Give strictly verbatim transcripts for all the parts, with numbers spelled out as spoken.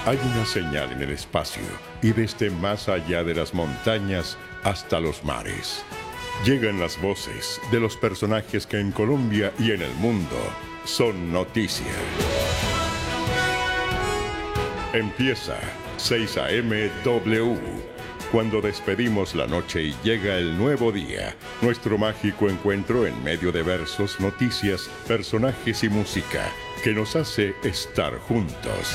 Hay una señal en el espacio y desde más allá de las montañas hasta los mares. Llegan las voces de los personajes que en Colombia y en el mundo son noticia. Empieza seis A M W. Cuando despedimos la noche y llega el nuevo día, nuestro mágico encuentro en medio de versos, noticias, personajes y música que nos hace estar juntos.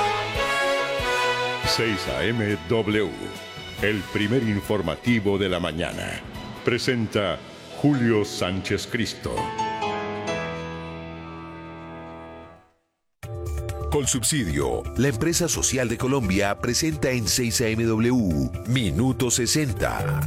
seis A M W, el primer informativo de la mañana. Presenta Julio Sánchez Cristo. Colsubsidio, la empresa social de Colombia, presenta en seis A M W Minuto sesenta.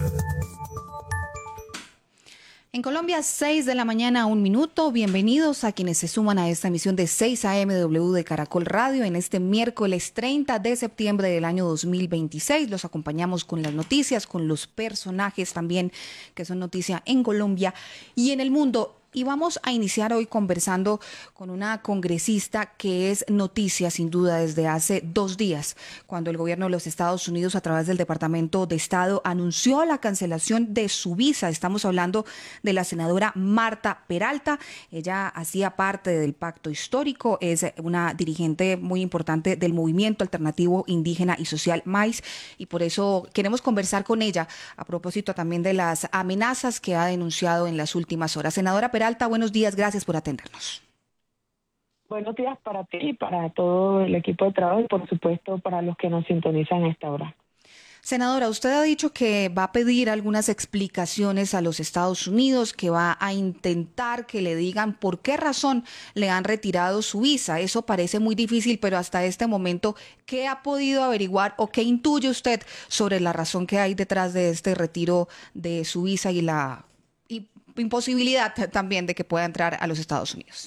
En Colombia, seis de la mañana, un minuto. Bienvenidos a quienes se suman a esta emisión de seis A M W de Caracol Radio en este miércoles treinta de septiembre del año dos mil veintiséis. Los acompañamos con las noticias, con los personajes también que son noticia en Colombia y en el mundo. Y vamos a iniciar hoy conversando con una congresista que es noticia sin duda desde hace dos días, cuando el gobierno de los Estados Unidos a través del Departamento de Estado anunció la cancelación de su visa. Estamos hablando de la senadora Marta Peralta. Ella hacía parte del pacto histórico, es una dirigente muy importante del movimiento alternativo indígena y social MAIS, y por eso queremos conversar con ella a propósito también de las amenazas que ha denunciado en las últimas horas. Senadora Peralta, Peralta, buenos días, gracias por atendernos. Buenos días para ti y para todo el equipo de trabajo y por supuesto para los que nos sintonizan a esta hora. Senadora, usted ha dicho que va a pedir algunas explicaciones a los Estados Unidos, que va a intentar que le digan por qué razón le han retirado su visa. Eso parece muy difícil, pero hasta este momento, ¿qué ha podido averiguar o qué intuye usted sobre la razón que hay detrás de este retiro de su visa y la imposibilidad también de que pueda entrar a los Estados Unidos?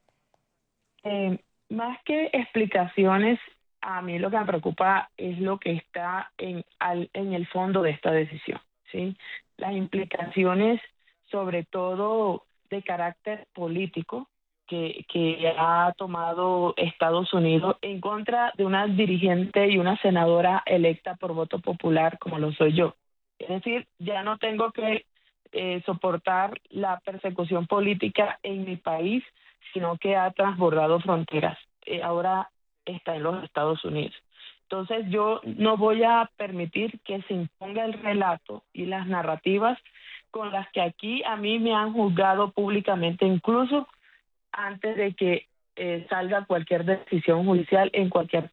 Eh, más que explicaciones, a mí lo que me preocupa es lo que está en, al, en el fondo de esta decisión, ¿sí? Las implicaciones, sobre todo de carácter político, que, que ha tomado Estados Unidos en contra de una dirigente y una senadora electa por voto popular como lo soy yo. Es decir, ya no tengo que Eh, soportar la persecución política en mi país, sino que ha transbordado fronteras. Eh, ahora está en los Estados Unidos. Entonces yo no voy a permitir que se imponga el relato y las narrativas con las que aquí a mí me han juzgado públicamente, incluso antes de que eh, salga cualquier decisión judicial en cualquier,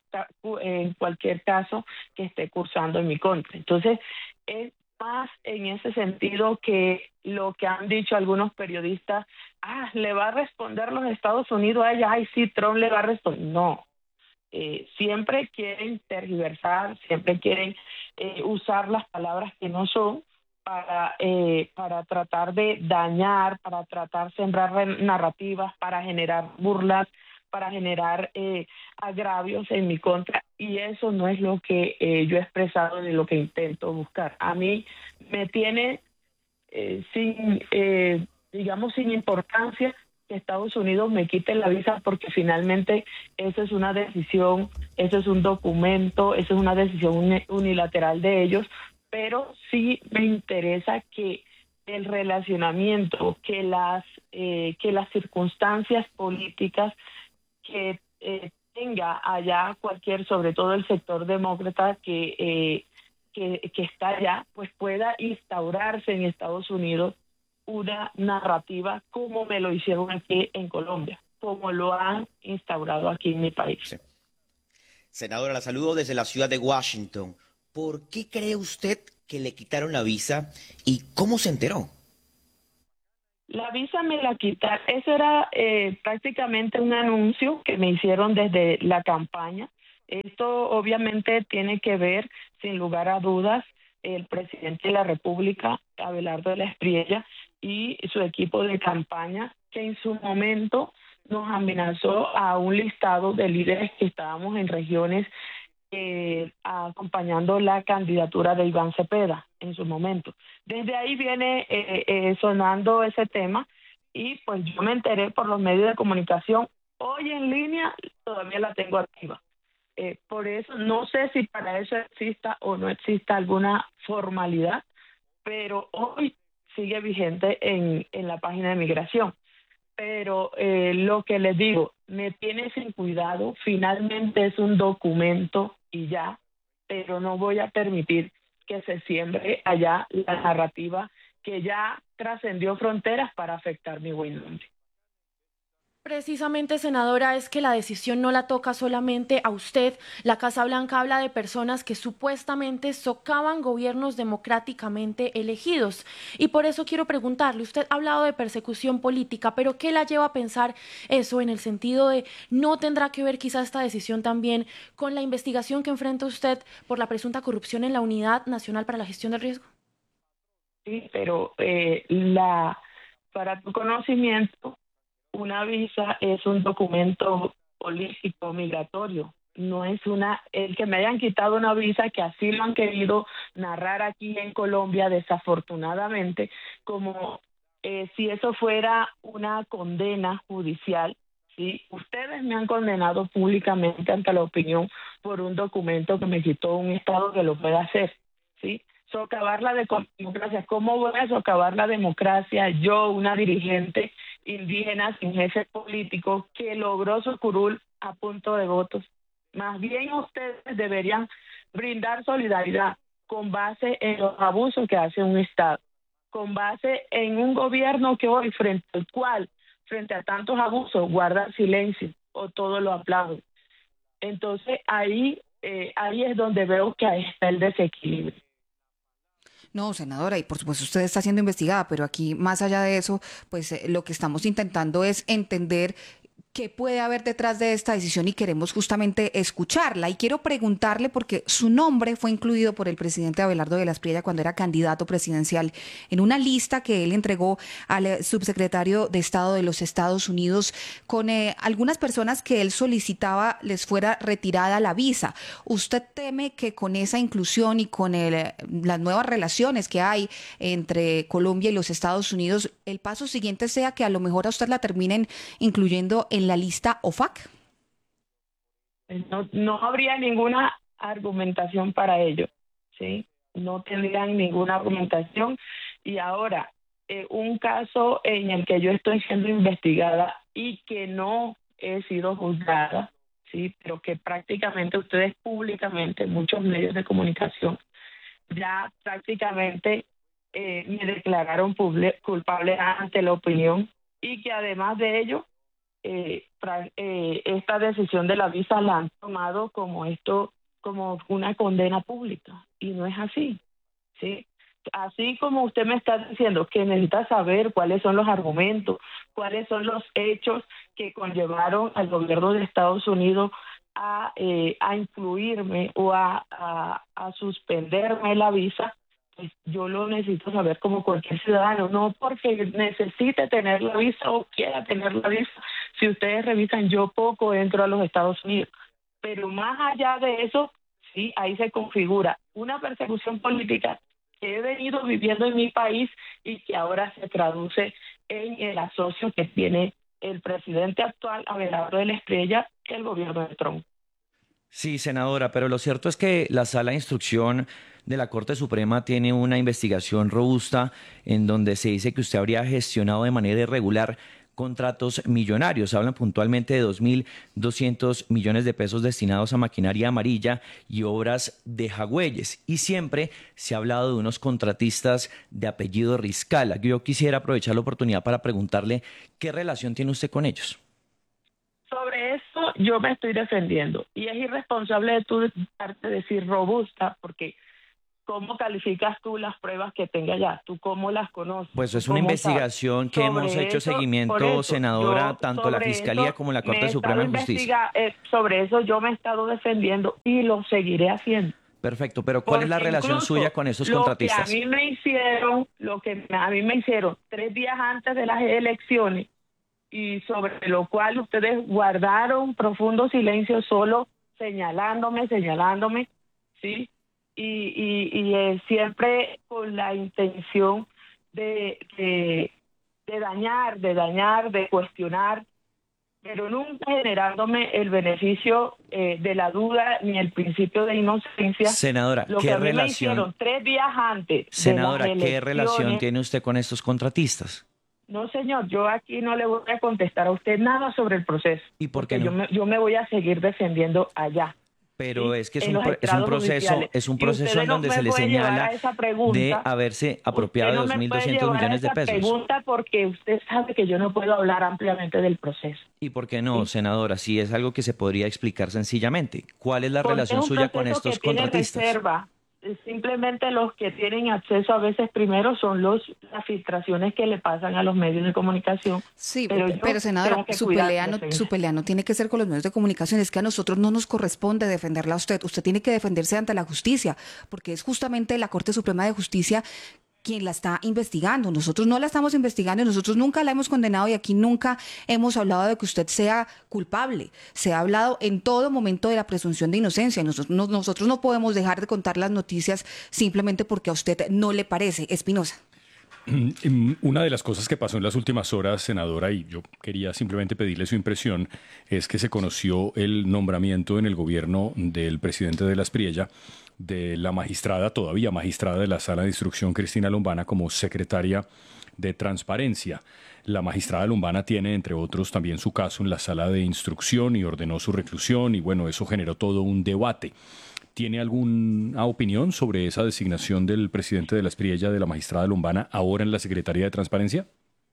en cualquier caso que esté cursando en mi contra. Entonces, es más en ese sentido que lo que han dicho algunos periodistas, ah, le va a responder los Estados Unidos a ella, ay sí, Trump le va a responder. No, eh, siempre quieren tergiversar, siempre quieren eh, usar las palabras que no son para, eh, para tratar de dañar, para tratar de sembrar narrativas, para generar burlas, para generar eh, agravios en mi contra, y eso no es lo que eh, yo he expresado ni lo que intento buscar. A mí me tiene eh, sin, eh, digamos, sin importancia que Estados Unidos me quite la visa, porque finalmente esa es una decisión, ese es un documento, esa es una decisión unilateral de ellos, pero sí me interesa que el relacionamiento, que las, eh, que las circunstancias políticas que eh, tenga allá cualquier, sobre todo el sector demócrata que, eh, que, que está allá, pues pueda instaurarse en Estados Unidos una narrativa como me lo hicieron aquí en Colombia, como lo han instaurado aquí en mi país. Sí. Senadora, la saludo desde la ciudad de Washington. ¿Por qué cree usted que le quitaron la visa y cómo se enteró? La visa me la quitaron. Eso era eh, prácticamente un anuncio que me hicieron desde la campaña. Esto obviamente tiene que ver, sin lugar a dudas, el presidente de la República, Abelardo de la Espriella, y su equipo de campaña, que en su momento nos amenazó a un listado de líderes que estábamos en regiones eh, acompañando la candidatura de Iván Cepeda en su momento. Desde ahí viene eh, eh, sonando ese tema, y pues yo me enteré por los medios de comunicación. Hoy en línea todavía la tengo activa. Eh, por eso, no sé si para eso exista o no exista alguna formalidad, pero hoy sigue vigente en, en la página de migración. Pero eh, lo que les digo, me tiene sin cuidado, finalmente es un documento y ya, pero no voy a permitir que se siembre allá la narrativa que ya trascendió fronteras para afectar mi buen nombre. Precisamente, senadora, es que la decisión no la toca solamente a usted. La Casa Blanca habla de personas que supuestamente socavan gobiernos democráticamente elegidos. Y por eso quiero preguntarle, usted ha hablado de persecución política, pero ¿qué la lleva a pensar eso en el sentido de no tendrá que ver quizá esta decisión también con la investigación que enfrenta usted por la presunta corrupción en la Unidad Nacional para la Gestión del Riesgo? Sí, pero eh, la, para tu conocimiento, una visa es un documento político migratorio, no es una, el que me hayan quitado una visa, que así lo han querido narrar aquí en Colombia, desafortunadamente, como eh, si eso fuera una condena judicial. ¿Sí? Ustedes me han condenado públicamente ante la opinión por un documento que me quitó un Estado que lo pueda hacer, ¿sí? Socavar la de democracia. ¿Cómo voy a socavar la democracia? Yo, una dirigente indígena sin jefe político que logró su curul a punto de votos. Más bien ustedes deberían brindar solidaridad con base en los abusos que hace un Estado, con base en un gobierno que hoy, frente al cual, frente a tantos abusos, guarda silencio o todo lo aplauden. Entonces ahí, eh, ahí es donde veo que ahí está el desequilibrio. No, senadora, y por supuesto usted está siendo investigada, pero aquí más allá de eso, pues eh, lo que estamos intentando es entender qué puede haber detrás de esta decisión y queremos justamente escucharla. Y quiero preguntarle, porque su nombre fue incluido por el presidente Abelardo de la Espriella cuando era candidato presidencial en una lista que él entregó al subsecretario de Estado de los Estados Unidos con eh, algunas personas que él solicitaba les fuera retirada la visa. ¿Usted teme que con esa inclusión y con el, las nuevas relaciones que hay entre Colombia y los Estados Unidos, el paso siguiente sea que a lo mejor a usted la terminen incluyendo en la lista O F A C? No, no habría ninguna argumentación para ello, ¿sí? No tendrían ninguna argumentación. Y ahora, eh, un caso en el que yo estoy siendo investigada y que no he sido juzgada, ¿sí? Pero que prácticamente ustedes públicamente, muchos medios de comunicación, ya prácticamente eh, me declararon culpable ante la opinión, y que además de ello, Eh, eh, esta decisión de la visa la han tomado como esto, como una condena pública, y no es así, ¿sí? Así como usted me está diciendo que necesita saber cuáles son los argumentos, cuáles son los hechos que conllevaron al gobierno de Estados Unidos a, eh, a incluirme o a, a, a suspenderme la visa, pues yo lo necesito saber como cualquier ciudadano, no porque necesite tener la visa o quiera tener la visa. Si ustedes revisan, yo poco entro a los Estados Unidos, pero más allá de eso, sí, ahí se configura una persecución política que he venido viviendo en mi país y que ahora se traduce en el asocio que tiene el presidente actual, Abelardo de la Espriella, y el gobierno de Trump. Sí, senadora, pero lo cierto es que la Sala de Instrucción de la Corte Suprema tiene una investigación robusta en donde se dice que usted habría gestionado de manera irregular contratos millonarios. Hablan puntualmente de dos mil doscientos millones de pesos destinados a maquinaria amarilla y obras de jagüeyes. Y siempre se ha hablado de unos contratistas de apellido Riscala. Yo quisiera aprovechar la oportunidad para preguntarle qué relación tiene usted con ellos. Sobre eso yo me estoy defendiendo, y es irresponsable de tu parte decir robusta, porque ¿cómo calificas tú las pruebas que tenga ya? ¿Tú cómo las conoces? Pues es una investigación que hemos hecho seguimiento, senadora, tanto la Fiscalía como la Corte Suprema de Justicia. Eh, sobre eso yo me he estado defendiendo y lo seguiré haciendo. Perfecto, pero ¿cuál es la relación suya con esos contratistas? Lo que a mí me hicieron, lo que a mí me hicieron tres días antes de las elecciones, y sobre lo cual ustedes guardaron profundo silencio, solo señalándome, señalándome, ¿sí? Y, y, y eh, siempre con la intención de, de, de dañar, de dañar, de cuestionar, pero nunca generándome el beneficio eh, de la duda ni el principio de inocencia. Senadora, lo ¿qué que a mí relación, me hicieron tres días antes senadora, de las qué relación elecciones. tiene usted con estos contratistas? No, señor, yo aquí no le voy a contestar a usted nada sobre el proceso. ¿Y por qué porque no? Yo me, yo me voy a seguir defendiendo allá. Pero ¿sí? es que es En un, los es un estrados proceso, judiciales. es un Y proceso usted en no donde me se le puede llevar señala a esa pregunta. de haberse apropiado de Usted no dos me mil puede doscientos llevar a millones de esa pesos. pregunta porque usted sabe que yo no puedo hablar ampliamente del proceso. ¿Y por qué no, ¿sí? senadora? Si es algo que se podría explicar sencillamente. ¿Cuál es la Porque relación es un suya con proceso estos que tiene contratistas? reserva. Simplemente los que tienen acceso a veces primero son los las filtraciones que le pasan a los medios de comunicación. Sí, pero, pe- yo pero senadora, tengo que su cuidar pelea, mi no, defensa. su pelea no tiene que ser con los medios de comunicación, es que a nosotros no nos corresponde defenderla a usted, usted tiene que defenderse ante la justicia, porque es justamente la Corte Suprema de Justicia quien la está investigando. Nosotros no la estamos investigando y nosotros nunca la hemos condenado y aquí nunca hemos hablado de que usted sea culpable. Se ha hablado en todo momento de la presunción de inocencia y nosotros no, nosotros no podemos dejar de contar las noticias simplemente porque a usted no le parece. Espinosa. Una de las cosas que pasó en las últimas horas, senadora, y yo quería simplemente pedirle su impresión, es que se conoció el nombramiento en el gobierno del presidente de la Espriella de la magistrada, todavía magistrada de la Sala de Instrucción, Cristina Lombana, como secretaria de Transparencia. La magistrada Lombana tiene, entre otros, también su caso en la Sala de Instrucción y ordenó su reclusión y, bueno, eso generó todo un debate. ¿Tiene alguna opinión sobre esa designación del presidente de la Espriella de la magistrada Lombana ahora en la Secretaría de Transparencia?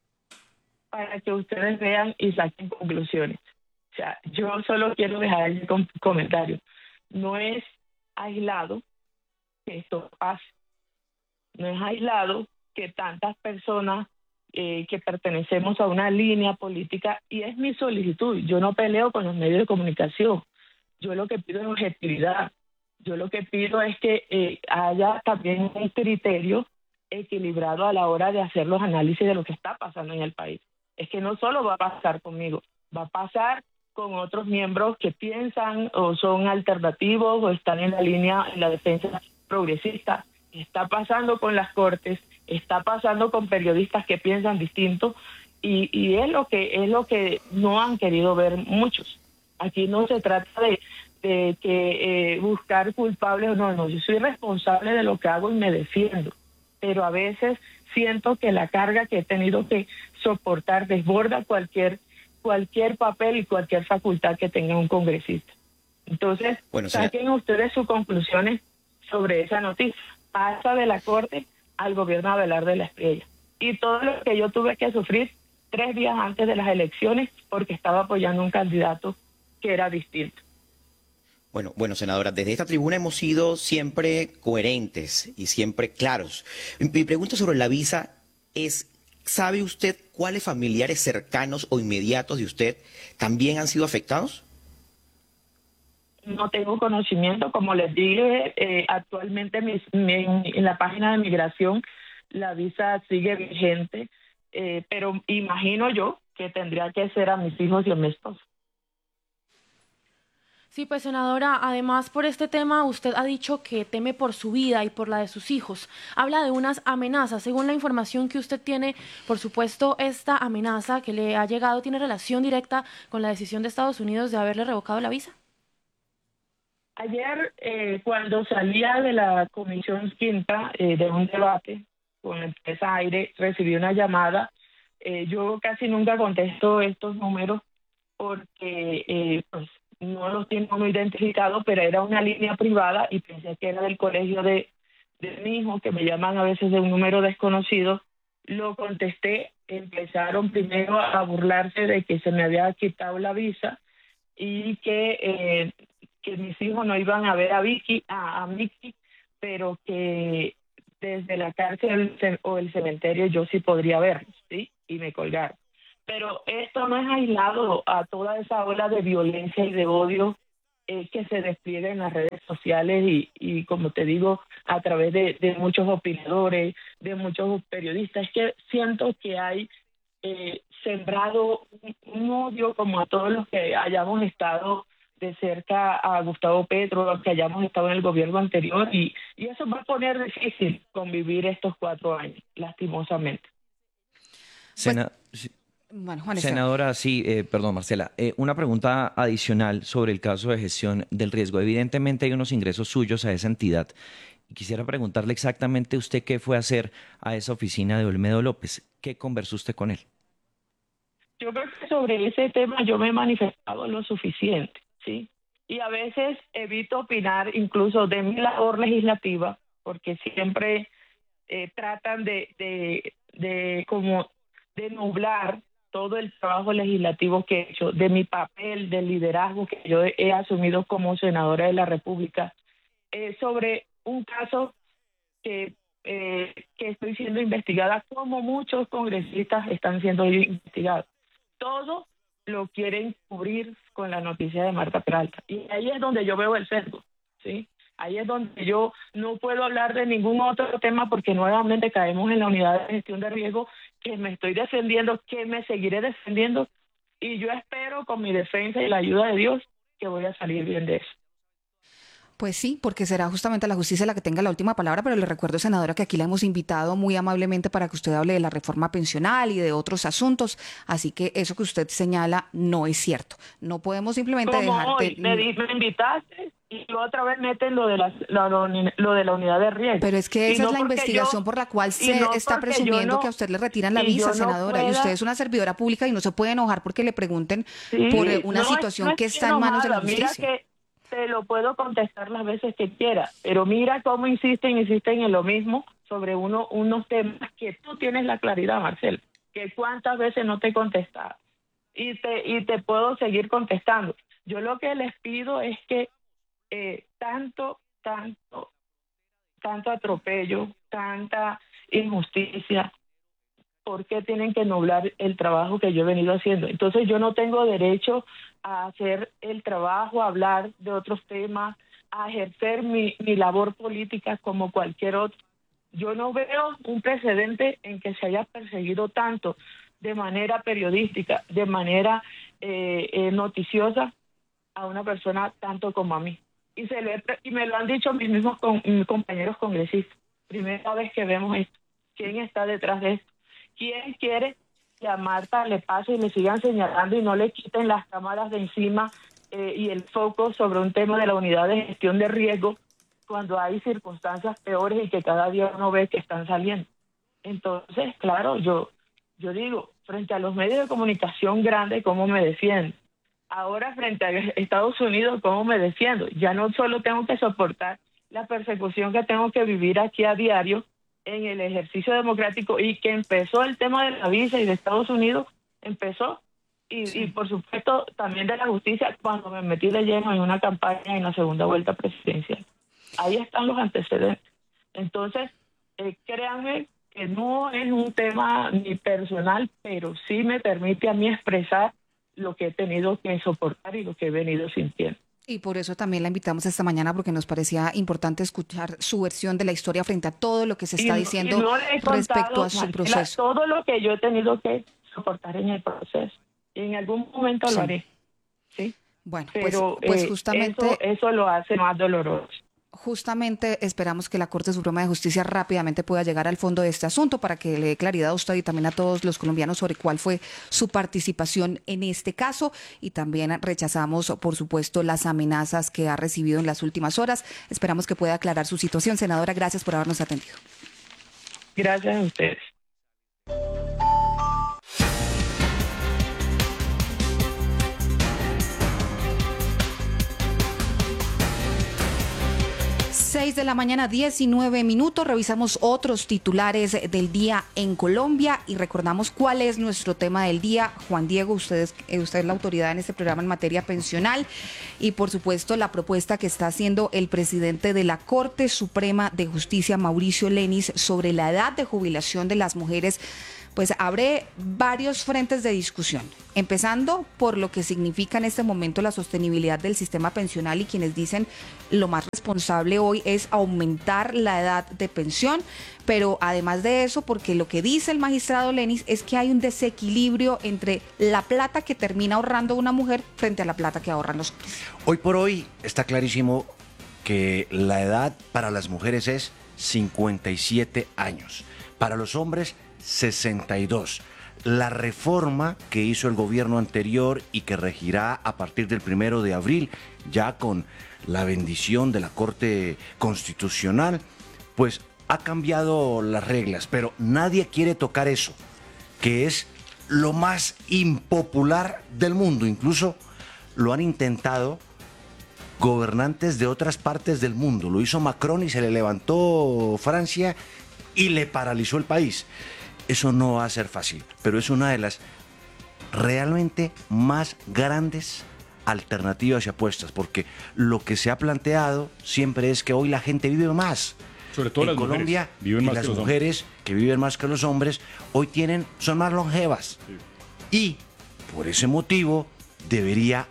Para que ustedes vean y saquen conclusiones. O sea, yo solo quiero dejar el com comentario. No es aislado que esto pase. No es aislado que tantas personas eh, que pertenecemos a una línea política, y es mi solicitud, yo no peleo con los medios de comunicación, yo lo que pido es objetividad, yo lo que pido es que eh, haya también un criterio equilibrado a la hora de hacer los análisis de lo que está pasando en el país. Es que no solo va a pasar conmigo, va a pasar con otros miembros que piensan o son alternativos o están en la línea, en la defensa progresista. Está pasando con las cortes, está pasando con periodistas que piensan distinto y, y es lo que es lo que no han querido ver muchos. Aquí no se trata de, de que eh, buscar culpables o no, no, yo soy responsable de lo que hago y me defiendo, pero a veces siento que la carga que he tenido que soportar desborda cualquier cualquier papel y cualquier facultad que tenga un congresista. Entonces, bueno, saquen sea... ustedes sus conclusiones sobre esa noticia. Pasa de la Corte al gobierno Abelardo de la Espriella. Y todo lo que yo tuve que sufrir tres días antes de las elecciones porque estaba apoyando un candidato que era distinto. Bueno, bueno, senadora, desde esta tribuna hemos sido siempre coherentes y siempre claros. Mi pregunta sobre la visa es, ¿sabe usted cuáles familiares cercanos o inmediatos de usted también han sido afectados? No tengo conocimiento, como les dije, eh, actualmente mis, mi, en la página de migración la visa sigue vigente, eh, pero imagino yo que tendría que ser a mis hijos y a mi esposo. Sí, pues senadora, además por este tema usted ha dicho que teme por su vida y por la de sus hijos. Habla de unas amenazas. Según la información que usted tiene, por supuesto, esta amenaza que le ha llegado tiene relación directa con la decisión de Estados Unidos de haberle revocado la visa. Ayer, eh, cuando salía de la Comisión Quinta eh, de un debate con la empresa Aire, recibí una llamada. Eh, yo casi nunca contesto estos números porque eh, pues no los tengo muy identificados, pero era una línea privada y pensé que era del colegio de, de mi hijo, que me llaman a veces de un número desconocido. Lo contesté, empezaron primero a burlarse de que se me había quitado la visa y que... Eh, que mis hijos no iban a ver a Vicky, a, a Miki, pero que desde la cárcel o el cementerio yo sí podría verlos, ¿sí? Y me colgaron. Pero esto no es aislado a toda esa ola de violencia y de odio eh, que se despliega en las redes sociales y, y como te digo, a través de, de muchos opinadores, de muchos periodistas. Es que siento que hay eh, sembrado un, un odio como a todos los que hayamos estado de cerca a Gustavo Petro, que hayamos estado en el gobierno anterior, y, y eso va a poner difícil convivir estos cuatro años, lastimosamente. Sena, pues, Bueno, Juan Senadora, sí, eh, perdón, Marcela, eh, una pregunta adicional sobre el caso de gestión del riesgo. Evidentemente hay unos ingresos suyos a esa entidad. Y quisiera preguntarle exactamente usted qué fue a hacer a esa oficina de Olmedo López. ¿Qué conversó usted con él? Yo creo que sobre ese tema yo me he manifestado lo suficiente, ¿sí? Y a veces evito opinar incluso de mi labor legislativa, porque siempre eh, tratan de, de, de como de nublar todo el trabajo legislativo que he hecho, de mi papel, del liderazgo que yo he, he asumido como senadora de la República, eh, sobre un caso que, eh, que estoy siendo investigada, como muchos congresistas están siendo investigados. Todo lo quieren cubrir con la noticia de Marta Peralta. Y ahí es donde yo veo el sesgo, ¿sí? Ahí es donde yo no puedo hablar de ningún otro tema porque nuevamente caemos en la unidad de gestión de riesgo que me estoy defendiendo, que me seguiré defendiendo y yo espero con mi defensa y la ayuda de Dios que voy a salir bien de eso. Pues sí, porque será justamente la justicia la que tenga la última palabra, pero le recuerdo, senadora, que aquí la hemos invitado muy amablemente para que usted hable de la reforma pensional y de otros asuntos, así que eso que usted señala no es cierto. No podemos simplemente Como dejar... hoy, me, me invitaste y otra vez meten lo de la, la, lo de la unidad de riesgo. Pero es que esa no es la investigación yo, por la cual se no está presumiendo no, que a usted le retiran la visa, no senadora, pueda, y usted es una servidora pública y no se puede enojar porque le pregunten sí, por una no situación es, no que está en manos de la justicia. Mira que te lo puedo contestar las veces que quiera, pero mira cómo insisten, insisten en lo mismo sobre uno, unos temas que tú tienes la claridad, Marcel, que cuántas veces no te he contestado y te, y te puedo seguir contestando. Yo lo que les pido es que eh, tanto, tanto, tanto atropello, tanta injusticia, ¿por qué tienen que nublar el trabajo que yo he venido haciendo? Entonces yo no tengo derecho a hacer el trabajo, a hablar de otros temas, a ejercer mi, mi labor política como cualquier otro. Yo no veo un precedente en que se haya perseguido tanto de manera periodística, de manera eh, eh, noticiosa a una persona tanto como a mí. Y, se le, y me lo han dicho mis mismos con, mis compañeros congresistas. Primera vez que vemos esto. ¿Quién está detrás de esto? ¿Quién quiere que a Marta le pase y le sigan señalando y no le quiten las cámaras de encima eh, y el foco sobre un tema de la unidad de gestión de riesgo cuando hay circunstancias peores y que cada día uno ve que están saliendo? Entonces, claro, yo, yo digo, frente a los medios de comunicación grandes, ¿cómo me defiendo? Ahora, frente a Estados Unidos, ¿cómo me defiendo? Ya no solo tengo que soportar la persecución que tengo que vivir aquí a diario, en el ejercicio democrático y que empezó el tema de la visa y de Estados Unidos, empezó, y, sí. y por supuesto también de la justicia cuando me metí de lleno en una campaña en la segunda vuelta presidencial. Ahí están los antecedentes. Entonces, eh, créanme que no es un tema ni personal, pero sí me permite a mí expresar lo que he tenido que soportar y lo que he venido sintiendo. Y por eso también la invitamos esta mañana, porque nos parecía importante escuchar su versión de la historia frente a todo lo que se está y, diciendo y no le he respecto contado, a su Marcela, proceso. Todo lo que yo he tenido que soportar en el proceso. Y en algún momento sí. lo haré. ¿Sí? Bueno, pero pues, pues justamente eh, eso, eso lo hace más doloroso. Justamente esperamos que la Corte Suprema de Justicia rápidamente pueda llegar al fondo de este asunto para que le dé claridad a usted y también a todos los colombianos sobre cuál fue su participación en este caso. Y también rechazamos, por supuesto, las amenazas que ha recibido en las últimas horas. Esperamos que pueda aclarar su situación. Senadora, gracias por habernos atendido. Gracias a ustedes. seis de la mañana, diecinueve minutos. Revisamos otros titulares del día en Colombia y recordamos cuál es nuestro tema del día. Juan Diego, usted es, usted es la autoridad en este programa en materia pensional y por supuesto la propuesta que está haciendo el presidente de la Corte Suprema de Justicia, Mauricio Lenis, sobre la edad de jubilación de las mujeres, pues abre varios frentes de discusión, empezando por lo que significa en este momento la sostenibilidad del sistema pensional y quienes dicen lo más responsable hoy es aumentar la edad de pensión, pero además de eso, porque lo que dice el magistrado Lenis es que hay un desequilibrio entre la plata que termina ahorrando una mujer frente a la plata que ahorran los hombres. Hoy por hoy está clarísimo que la edad para las mujeres es cincuenta y siete años, para los hombres sesenta y dos. la reforma que hizo el gobierno anterior y que regirá a partir del primero de abril, ya con la bendición de la Corte Constitucional, pues ha cambiado las reglas, pero nadie quiere tocar eso, que es lo más impopular del mundo. Incluso lo han intentado gobernantes de otras partes del mundo. Lo hizo Macron y se le levantó Francia y le paralizó el país. Eso no va a ser fácil, pero es una de las realmente más grandes alternativas y apuestas, porque lo que se ha planteado siempre es que hoy la gente vive más. Sobre todo en las Colombia, mujeres viven y más las que los mujeres hombres. que viven más que los hombres hoy tienen, son más longevas. Sí. Y por ese motivo debería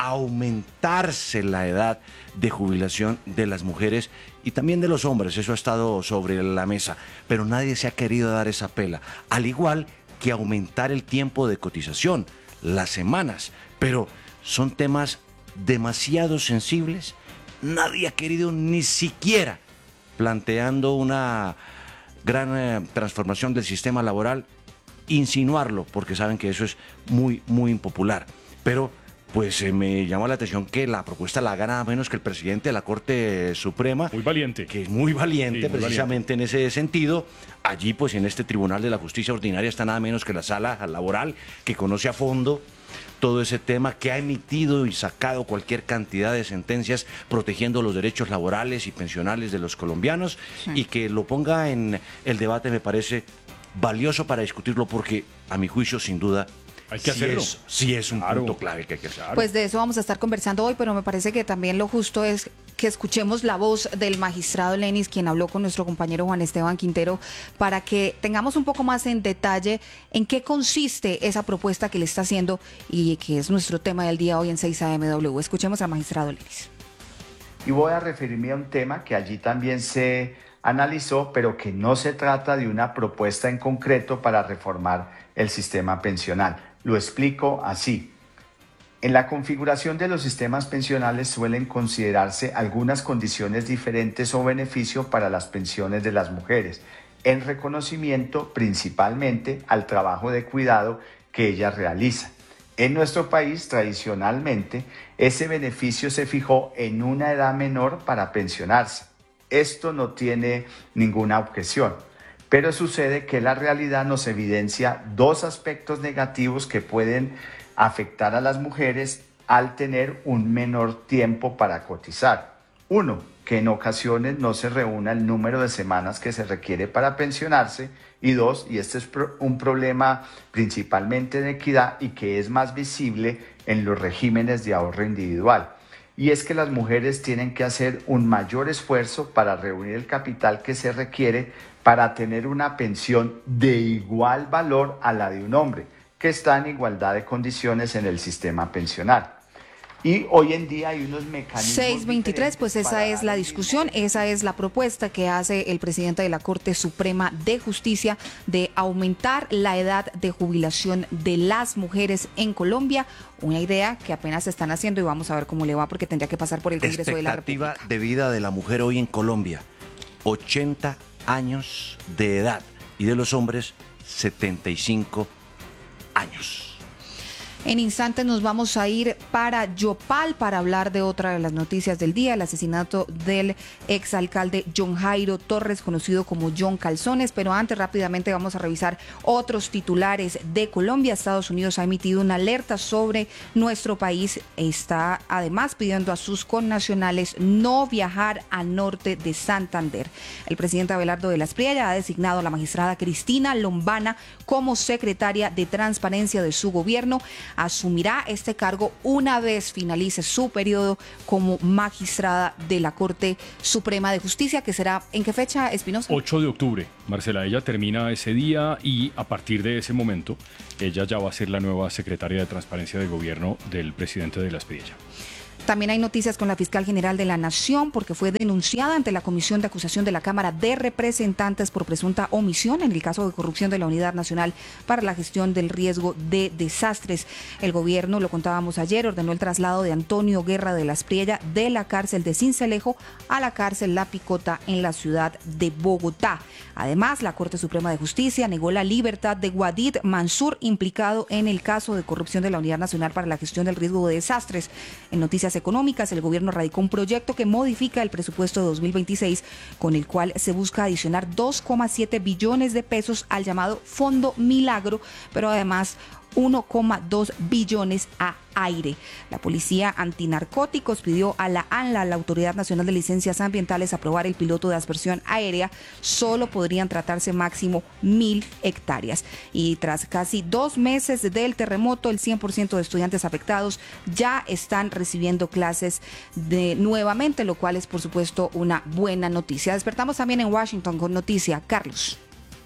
aumentarse la edad de jubilación de las mujeres y también de los hombres. Eso ha estado sobre la mesa, pero nadie se ha querido dar esa pela. Al igual que aumentar el tiempo de cotización, las semanas, pero son temas demasiado sensibles. Nadie ha querido ni siquiera planteando una gran eh, transformación del sistema laboral, insinuarlo, porque saben que eso es muy, muy impopular. Pero pues eh, me llama la atención que la propuesta la haga nada menos que el presidente de la Corte Suprema. Muy valiente. Que es muy valiente, sí, muy precisamente valiente. En ese sentido. Allí, pues en este Tribunal de la Justicia Ordinaria está nada menos que la Sala Laboral, que conoce a fondo todo ese tema, que ha emitido y sacado cualquier cantidad de sentencias protegiendo los derechos laborales y pensionales de los colombianos, sí. Y que lo ponga en el debate me parece valioso para discutirlo, porque a mi juicio sin duda hay que sí hacerlo. Es, sí es un claro. punto clave que hay que hacer. Pues de eso vamos a estar conversando hoy, pero me parece que también lo justo es que escuchemos la voz del magistrado Lenis, quien habló con nuestro compañero Juan Esteban Quintero, para que tengamos un poco más en detalle en qué consiste esa propuesta que le está haciendo y que es nuestro tema del día hoy en seis A M W. Escuchemos al magistrado Lenis. Y voy a referirme a un tema que allí también se analizó, pero que no se trata de una propuesta en concreto para reformar el sistema pensional. Lo explico así. En la configuración de los sistemas pensionales suelen considerarse algunas condiciones diferentes o beneficio para las pensiones de las mujeres, en reconocimiento principalmente al trabajo de cuidado que ellas realizan. En nuestro país, tradicionalmente, ese beneficio se fijó en una edad menor para pensionarse. Esto no tiene ninguna objeción, pero sucede que la realidad nos evidencia dos aspectos negativos que pueden afectar a las mujeres al tener un menor tiempo para cotizar. Uno, que en ocasiones no se reúna el número de semanas que se requiere para pensionarse. Y dos, y este es un problema principalmente de equidad y que es más visible en los regímenes de ahorro individual. Y es que las mujeres tienen que hacer un mayor esfuerzo para reunir el capital que se requiere para tener una pensión de igual valor a la de un hombre, que está en igualdad de condiciones en el sistema pensional. Y hoy en día hay unos mecanismos... seis veintitrés, pues esa es la discusión, esa es la propuesta que hace el presidente de la Corte Suprema de Justicia de aumentar la edad de jubilación de las mujeres en Colombia, una idea que apenas se están haciendo y vamos a ver cómo le va porque tendría que pasar por el Congreso de la República. Expectativa de vida de la mujer hoy en Colombia, ochenta años de edad, y de los hombres, setenta y cinco años. En instantes nos vamos a ir para Yopal para hablar de otra de las noticias del día, el asesinato del exalcalde John Jairo Torres, conocido como John Calzones. Pero antes, rápidamente vamos a revisar otros titulares de Colombia. Estados Unidos ha emitido una alerta sobre nuestro país. Está además pidiendo a sus connacionales no viajar al norte de Santander. El presidente Abelardo de la Espriella ha designado a la magistrada Cristina Lombana como secretaria de Transparencia de su gobierno. Asumirá este cargo una vez finalice su periodo como magistrada de la Corte Suprema de Justicia, que será, ¿en qué fecha, Espinosa? ocho de octubre, Marcela, ella termina ese día y a partir de ese momento ella ya va a ser la nueva secretaria de Transparencia de Gobierno del presidente de la Espriella. También hay noticias con la fiscal general de la Nación porque fue denunciada ante la Comisión de Acusación de la Cámara de Representantes por presunta omisión en el caso de corrupción de la Unidad Nacional para la Gestión del Riesgo de Desastres. El gobierno, lo contábamos ayer, ordenó el traslado de Antonio Guerra de la Espriella de la cárcel de Sincelejo a la cárcel La Picota en la ciudad de Bogotá. Además, la Corte Suprema de Justicia negó la libertad de Wadid Mansur, implicado en el caso de corrupción de la Unidad Nacional para la Gestión del Riesgo de Desastres. En noticias económicas, el gobierno radicó un proyecto que modifica el presupuesto de dos mil veintiséis, con el cual se busca adicionar dos coma siete billones de pesos al llamado Fondo Milagro, pero además uno coma dos billones a aire. La Policía Antinarcóticos pidió a la ANLA, la Autoridad Nacional de Licencias Ambientales, aprobar el piloto de aspersión aérea. Solo podrían tratarse máximo mil hectáreas. Y tras casi dos meses del terremoto, el cien por ciento de estudiantes afectados ya están recibiendo clases de nuevamente, lo cual es por supuesto una buena noticia. Despertamos también en Washington con noticia. Carlos.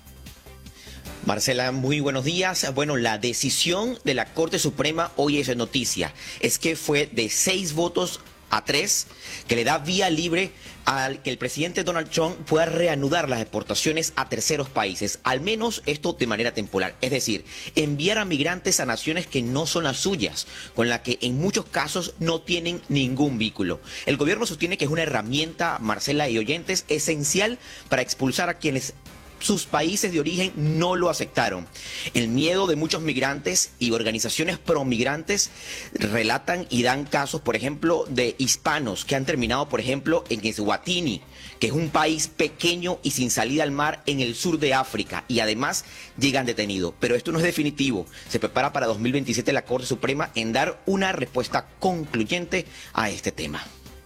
Marcela, muy buenos días. Bueno, la decisión de la Corte Suprema hoy es noticia. Es que fue de seis votos a tres que le da vía libre al que el presidente Donald Trump pueda reanudar las exportaciones a terceros países, al menos esto de manera temporal. Es decir, enviar a migrantes a naciones que no son las suyas, con las que en muchos casos no tienen ningún vínculo. El gobierno sostiene que es una herramienta, Marcela y oyentes, esencial para expulsar a quienes sus países de origen no lo aceptaron. El miedo de muchos migrantes y organizaciones pro-migrantes relatan y dan casos, por ejemplo, de hispanos que han terminado, por ejemplo, en Eswatini, que es un país pequeño y sin salida al mar en el sur de África, y además llegan detenidos. Pero esto no es definitivo. Se prepara para dos mil veintisiete la Corte Suprema en dar una respuesta concluyente a este tema.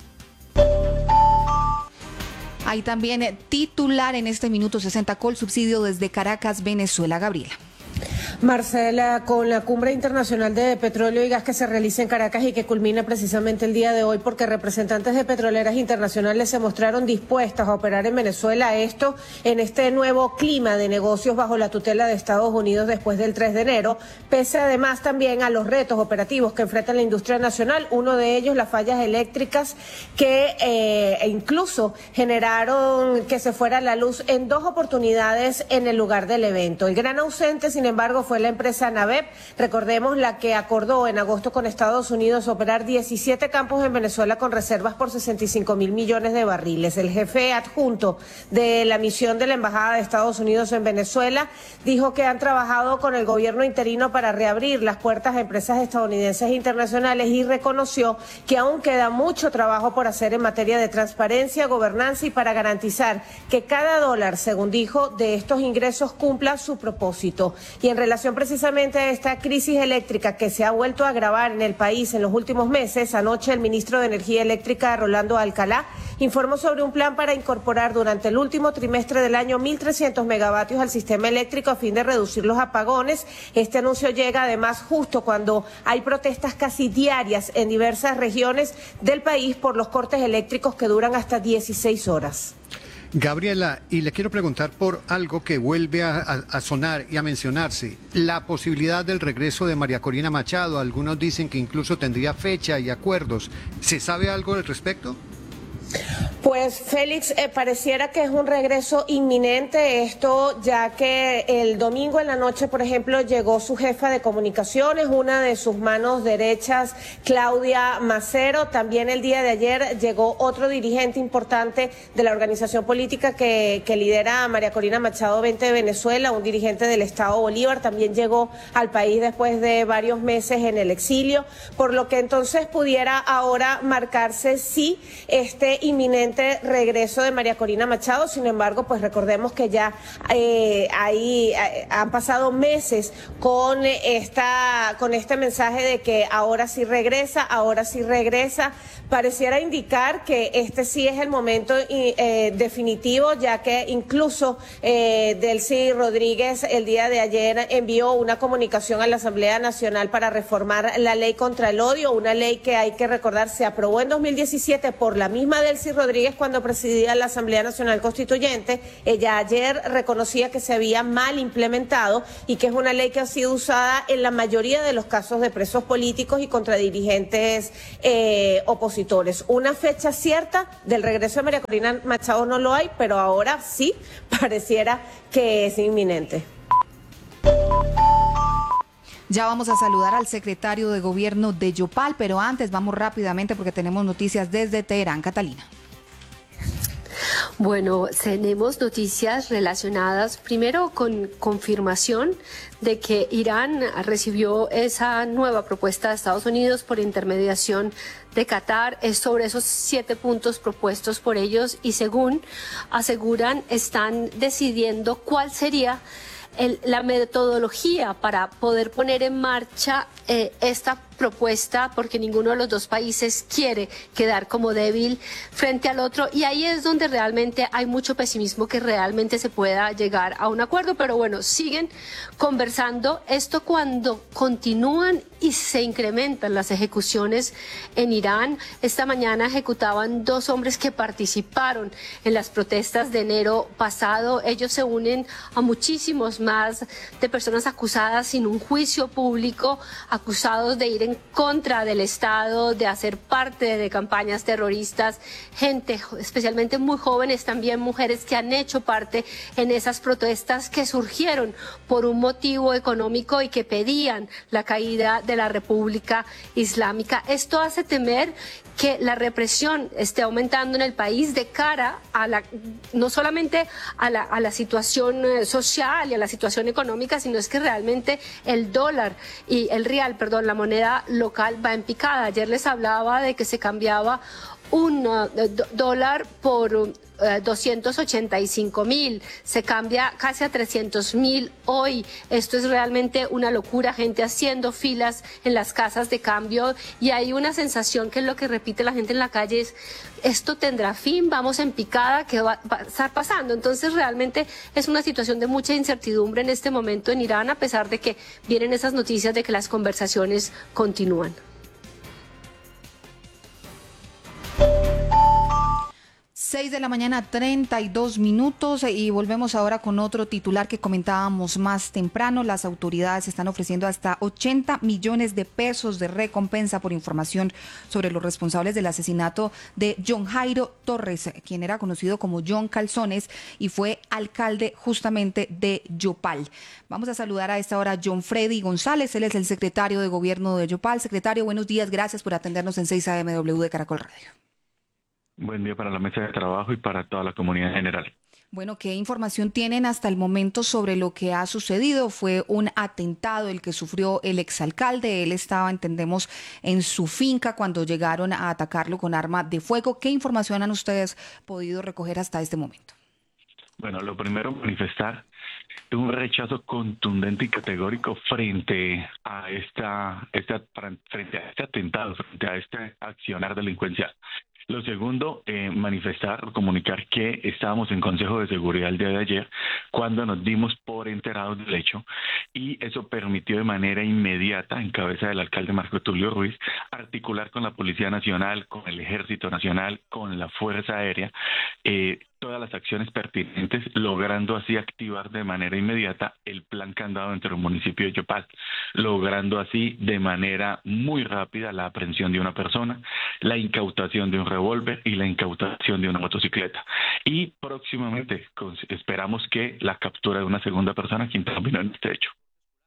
Hay también titular en este minuto sesenta, Colsubsidio desde Caracas, Venezuela. Gabriela. Marcela, con la cumbre internacional de petróleo y gas que se realiza en Caracas y que culmina precisamente el día de hoy porque representantes de petroleras internacionales se mostraron dispuestas a operar en Venezuela, esto en este nuevo clima de negocios bajo la tutela de Estados Unidos después del tres de enero, pese además también a los retos operativos que enfrenta la industria nacional, uno de ellos las fallas eléctricas que eh, incluso generaron que se fuera la luz en dos oportunidades en el lugar del evento. El gran ausente, sin embargo, fue la empresa Navep, recordemos la que acordó en agosto con Estados Unidos operar diecisiete campos en Venezuela con reservas por sesenta y cinco mil millones de barriles. El jefe adjunto de la misión de la Embajada de Estados Unidos en Venezuela dijo que han trabajado con el gobierno interino para reabrir las puertas a empresas estadounidenses e internacionales y reconoció que aún queda mucho trabajo por hacer en materia de transparencia, gobernanza y para garantizar que cada dólar, según dijo, de estos ingresos cumpla su propósito. Y en relación precisamente a esta crisis eléctrica que se ha vuelto a agravar en el país en los últimos meses, anoche el ministro de Energía Eléctrica, Rolando Alcalá, informó sobre un plan para incorporar durante el último trimestre del año mil trescientos megavatios al sistema eléctrico a fin de reducir los apagones. Este anuncio llega además justo cuando hay protestas casi diarias en diversas regiones del país por los cortes eléctricos que duran hasta dieciséis horas. Gabriela, y le quiero preguntar por algo que vuelve a, a, a sonar y a mencionarse, la posibilidad del regreso de María Corina Machado. Algunos dicen que incluso tendría fecha y acuerdos. ¿Se sabe algo al respecto? Pues Félix, eh, pareciera que es un regreso inminente esto, ya que el domingo en la noche, por ejemplo, llegó su jefa de comunicaciones, una de sus manos derechas, Claudia Macero. También el día de ayer llegó otro dirigente importante de la organización política que, que lidera María Corina Machado Vente de Venezuela, un dirigente del Estado Bolívar. También llegó al país después de varios meses en el exilio, por lo que entonces pudiera ahora marcarse sí este inminente regreso de María Corina Machado. Sin embargo, pues recordemos que ya eh, ahí eh, han pasado meses con esta con este mensaje de que ahora sí regresa, ahora sí regresa. Pareciera indicar que este sí es el momento eh, definitivo, ya que incluso eh, Delcy Rodríguez el día de ayer envió una comunicación a la Asamblea Nacional para reformar la ley contra el odio, una ley que hay que recordar se aprobó en dos mil diecisiete por la misma Delcy Rodríguez Rodríguez cuando presidía la Asamblea Nacional Constituyente. Ella ayer reconocía que se había mal implementado y que es una ley que ha sido usada en la mayoría de los casos de presos políticos y contra dirigentes eh, opositores. Una fecha cierta del regreso de María Corina Machado no lo hay, pero ahora sí pareciera que es inminente. Ya vamos a saludar al secretario de Gobierno de Yopal, pero antes vamos rápidamente porque tenemos noticias desde Teherán. Catalina. Bueno, tenemos noticias relacionadas primero con confirmación de que Irán recibió esa nueva propuesta de Estados Unidos por intermediación de Qatar es sobre esos siete puntos propuestos por ellos y según aseguran están decidiendo cuál sería el, la metodología para poder poner en marcha eh, esta propuesta, porque ninguno de los dos países quiere quedar como débil frente al otro, y ahí es donde realmente hay mucho pesimismo que realmente se pueda llegar a un acuerdo, pero bueno, siguen conversando. Esto cuando continúan y se incrementan las ejecuciones en Irán. Esta mañana ejecutaban dos hombres que participaron en las protestas de enero pasado. Ellos se unen a muchísimos más de personas acusadas sin un juicio público, acusados de ir en contra del Estado, de hacer parte de campañas terroristas, gente especialmente muy jóvenes, también mujeres que han hecho parte en esas protestas que surgieron por un motivo económico y que pedían la caída de la República Islámica. Esto hace temer que la represión esté aumentando en el país de cara a la, no solamente a la, a la situación social y a la situación económica, sino es que realmente el dólar y el rial, perdón, la moneda local va en picada. Ayer les hablaba de que se cambiaba un uh, dólar por uh, doscientos ochenta y cinco mil, se cambia casi a trescientos mil hoy. Esto es realmente una locura, gente haciendo filas en las casas de cambio, y hay una sensación que es lo que repite la gente en la calle, es esto tendrá fin, vamos en picada, ¿qué va, va a estar pasando? Entonces realmente es una situación de mucha incertidumbre en este momento en Irán, a pesar de que vienen esas noticias de que las conversaciones continúan. seis de la mañana, treinta y dos minutos, y volvemos ahora con otro titular que comentábamos más temprano. Las autoridades están ofreciendo hasta ochenta millones de pesos de recompensa por información sobre los responsables del asesinato de John Jairo Torres, quien era conocido como John Calzones y fue alcalde justamente de Yopal. Vamos a saludar a esta hora a John Freddy González, él es el secretario de Gobierno de Yopal. Secretario, buenos días, gracias por atendernos en seis A M W de Caracol Radio. Buen día para la mesa de trabajo y para toda la comunidad en general. Bueno, ¿qué información tienen hasta el momento sobre lo que ha sucedido? Fue un atentado el que sufrió el exalcalde. Él estaba, entendemos, en su finca cuando llegaron a atacarlo con arma de fuego. ¿Qué información han ustedes podido recoger hasta este momento? Bueno, lo primero, manifestar un rechazo contundente y categórico frente a esta, esta frente a este atentado, frente a este accionar delincuencial. Lo segundo, eh, manifestar, comunicar que estábamos en Consejo de Seguridad el día de ayer cuando nos dimos por enterados del hecho, y eso permitió de manera inmediata, en cabeza del alcalde Marco Tulio Ruiz, articular con la Policía Nacional, con el Ejército Nacional, con la Fuerza Aérea, eh, todas las acciones pertinentes, logrando así activar de manera inmediata el plan candado entre el municipio de Yopal, logrando así de manera muy rápida la aprehensión de una persona, la incautación de un revólver y la incautación de una motocicleta. Y próximamente esperamos que la captura de una segunda persona que intervino en este hecho.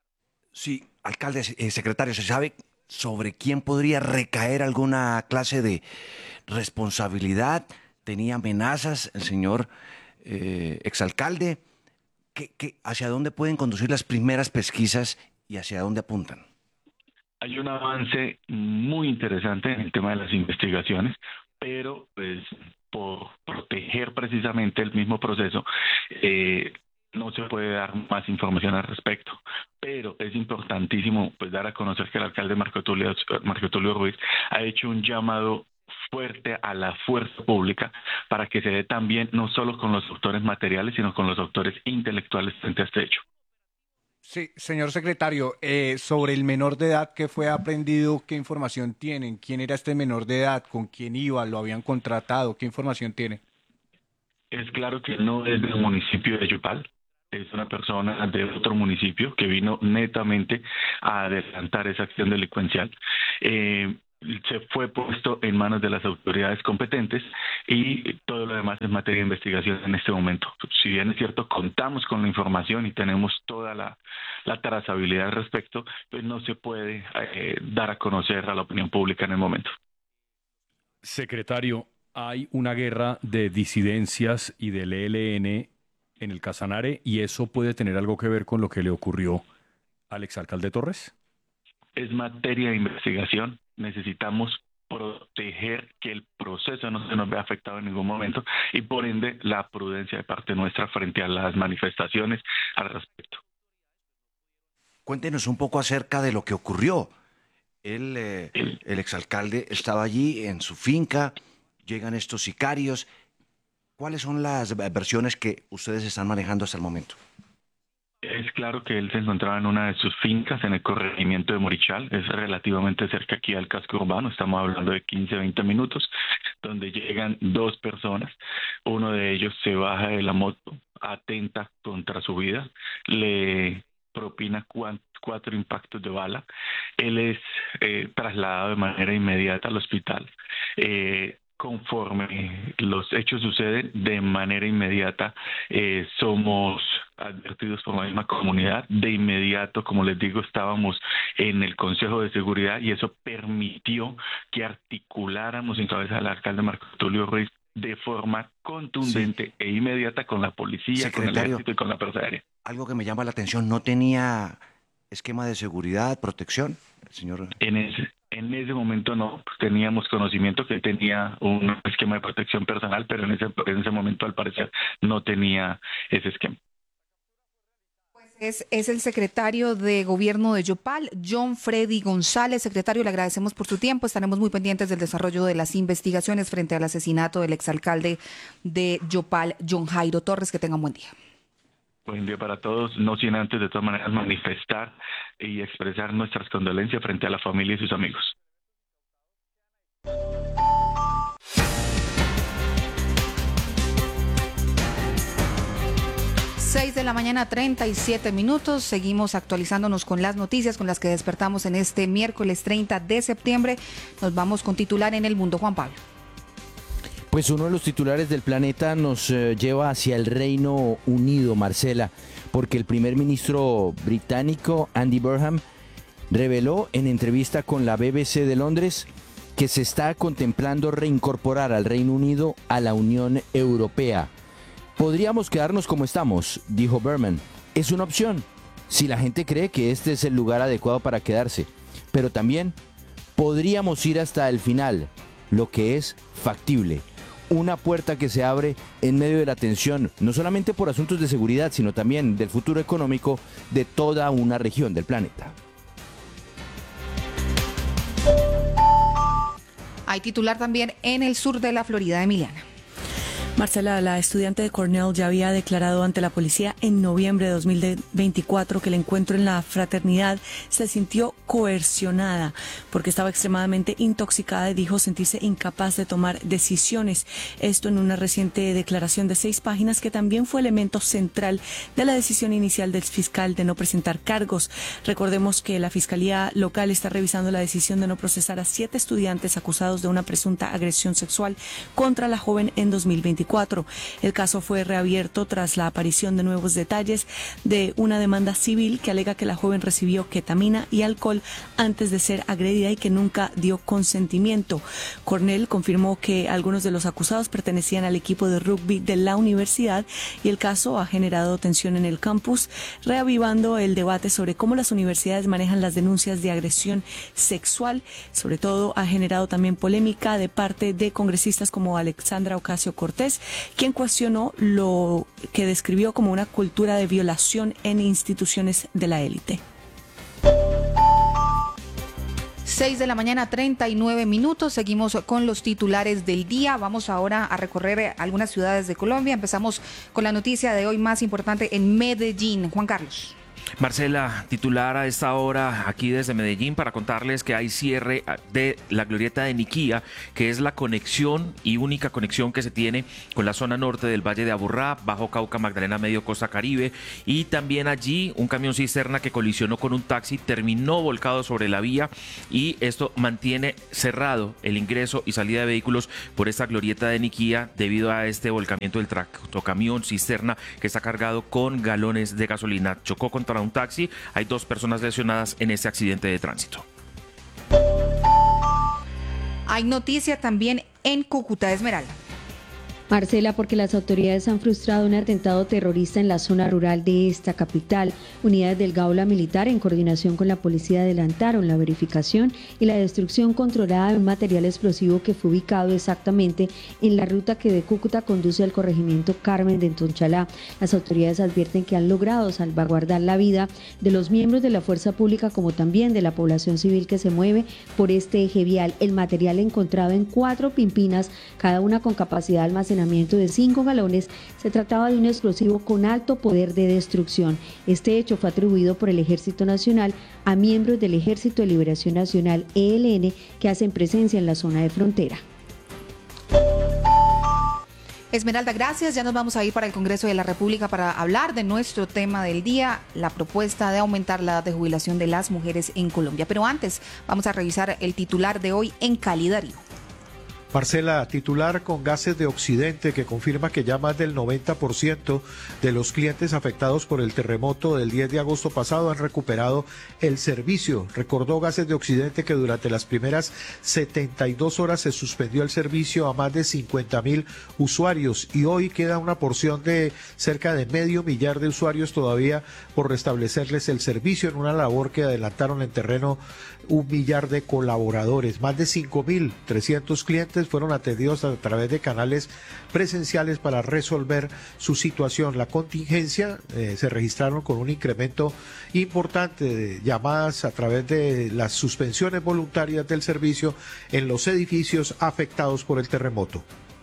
Sí, alcalde, eh, secretario, ¿se sabe sobre quién podría recaer alguna clase de responsabilidad? ¿Tenía amenazas el señor eh, exalcalde? ¿Qué, qué, ¿Hacia dónde pueden conducir las primeras pesquisas y hacia dónde apuntan? Hay un avance muy interesante en el tema de las investigaciones, pero pues por proteger precisamente el mismo proceso, eh, no se puede dar más información al respecto. Pero es importantísimo pues dar a conocer que el alcalde Marco Tulio, Marco Tulio Ruiz ha hecho un llamado fuerte a la fuerza pública para que se dé también no solo con los autores materiales, sino con los autores intelectuales frente a este hecho. Sí, señor secretario, eh, sobre el menor de edad que fue aprendido, ¿qué información tienen? ¿Quién era este menor de edad? ¿Con quién iba? ¿Lo habían contratado? ¿Qué información tiene? Es claro que no es del municipio de Yopal, es una persona de otro municipio que vino netamente a adelantar esa acción delincuencial. Eh, se fue puesto en manos de las autoridades competentes y todo lo demás es materia de investigación en este momento. Si bien es cierto, contamos con la información y tenemos toda la, la trazabilidad al respecto, pues no se puede eh, dar a conocer a la opinión pública en el momento. Secretario, hay una guerra de disidencias y del E L N en el Casanare y eso puede tener algo que ver con lo que le ocurrió al exalcalde Torres. Es materia de investigación. Necesitamos proteger que el proceso no se nos vea afectado en ningún momento y por ende la prudencia de parte nuestra frente a las manifestaciones al respecto. Cuéntenos un poco acerca de lo que ocurrió. Él, eh, el exalcalde estaba allí en su finca, llegan estos sicarios. ¿Cuáles son las versiones que ustedes están manejando hasta el momento? Es claro que él se encontraba en una de sus fincas en el corregimiento de Morichal, es relativamente cerca aquí al casco urbano, estamos hablando de quince a veinte minutos, donde llegan dos personas, uno de ellos se baja de la moto, atenta contra su vida, le propina cuatro impactos de bala, él es eh, trasladado de manera inmediata al hospital. Eh, Conforme los hechos suceden, de manera inmediata eh, somos advertidos por la misma comunidad. De inmediato, como les digo, estábamos en el Consejo de Seguridad y eso permitió que articuláramos en cabeza del alcalde Marco Tulio Ruiz de forma contundente sí. e inmediata con la policía, Secretario, con el ejército y con la Fuerza Aérea. Algo que me llama la atención, ¿no tenía esquema de seguridad, protección, señor? En ese En ese momento no, pues teníamos conocimiento que tenía un esquema de protección personal, pero en ese, en ese momento al parecer no tenía ese esquema. Pues es, es el secretario de Gobierno de Yopal, John Freddy González. Secretario, le agradecemos por su tiempo. Estaremos muy pendientes del desarrollo de las investigaciones frente al asesinato del exalcalde de Yopal, John Jairo Torres. Que tenga un buen día. Buen día para todos, no sin antes de todas maneras manifestar y expresar nuestras condolencias frente a la familia y sus amigos. seis de la mañana, treinta y siete minutos. Seguimos actualizándonos con las noticias con las que despertamos en este miércoles treinta de septiembre. Nos vamos con titular en El Mundo, Juan Pablo. Pues uno de los titulares del Planeta nos eh, lleva hacia el Reino Unido, Marcela, porque el primer ministro británico, Andy Burnham, reveló en entrevista con la B B C de Londres que se está contemplando reincorporar al Reino Unido a la Unión Europea. Podríamos quedarnos como estamos, dijo Burnham. Es una opción, si la gente cree que este es el lugar adecuado para quedarse. Pero también podríamos ir hasta el final, lo que es factible. Una puerta que se abre en medio de la tensión, no solamente por asuntos de seguridad, sino también del futuro económico de toda una región del planeta. Hay titular también en el sur de la Florida, Emiliana. Marcela, la estudiante de Cornell ya había declarado ante la policía en noviembre de dos mil veinticuatro que el encuentro en la fraternidad se sintió coercionada porque estaba extremadamente intoxicada y dijo sentirse incapaz de tomar decisiones. Esto en una reciente declaración de seis páginas que también fue elemento central de la decisión inicial del fiscal de no presentar cargos. Recordemos que la Fiscalía local está revisando la decisión de no procesar a siete estudiantes acusados de una presunta agresión sexual contra la joven en dos mil veinticuatro. El caso fue reabierto tras la aparición de nuevos detalles de una demanda civil que alega que la joven recibió ketamina y alcohol antes de ser agredida y que nunca dio consentimiento. Cornell confirmó que algunos de los acusados pertenecían al equipo de rugby de la universidad y el caso ha generado tensión en el campus, reavivando el debate sobre cómo las universidades manejan las denuncias de agresión sexual. Sobre todo ha generado también polémica de parte de congresistas como Alexandra Ocasio-Cortez, quien cuestionó lo que describió como una cultura de violación en instituciones de la élite. seis de la mañana, treinta y nueve minutos. Seguimos con los titulares del día. Vamos ahora a recorrer algunas ciudades de Colombia. Empezamos con la noticia de hoy más importante en Medellín. Juan Carlos. Marcela, titular a esta hora aquí desde Medellín para contarles que hay cierre de la glorieta de Niquía, que es la conexión y única conexión que se tiene con la zona norte del Valle de Aburrá, Bajo Cauca, Magdalena Medio, Costa Caribe, y también allí un camión cisterna que colisionó con un taxi, terminó volcado sobre la vía y esto mantiene cerrado el ingreso y salida de vehículos por esta glorieta de Niquía debido a este volcamiento del tractocamión cisterna que está cargado con galones de gasolina. Chocó contra un taxi, hay dos personas lesionadas en este accidente de tránsito. Hay noticia también en Cúcuta, Esmeralda. Marcela, porque las autoridades han frustrado un atentado terrorista en la zona rural de esta capital. Unidades del Gaula Militar, en coordinación con la policía, adelantaron la verificación y la destrucción controlada de un material explosivo que fue ubicado exactamente en la ruta que de Cúcuta conduce al corregimiento Carmen de Entonchalá. Las autoridades advierten que han logrado salvaguardar la vida de los miembros de la fuerza pública como también de la población civil que se mueve por este eje vial. El material encontrado en cuatro pimpinas, cada una con capacidad de almacenamiento de cinco galones, se trataba de un explosivo con alto poder de destrucción. Este hecho fue atribuido por el Ejército Nacional a miembros del Ejército de Liberación Nacional E L N que hacen presencia en la zona de frontera. Esmeralda, gracias. Ya nos vamos a ir para el Congreso de la República para hablar de nuestro tema del día, la propuesta de aumentar la edad de jubilación de las mujeres en Colombia. Pero antes, vamos a revisar el titular de hoy en Cali, Darío. Marcela, titular con Gases de Occidente, que confirma que ya más del noventa por ciento de los clientes afectados por el terremoto del diez de agosto pasado han recuperado el servicio. Recordó Gases de Occidente que durante las primeras setenta y dos horas se suspendió el servicio a más de cincuenta mil usuarios y hoy queda una porción de cerca de medio millar de usuarios todavía por restablecerles el servicio en una labor que adelantaron en terreno un millar de colaboradores. Más de cinco mil trescientos clientes fueron atendidos a través de canales presenciales para resolver su situación. La contingencia eh, se registraron con un incremento importante de llamadas a través de las suspensiones voluntarias del servicio en los edificios afectados por el terremoto.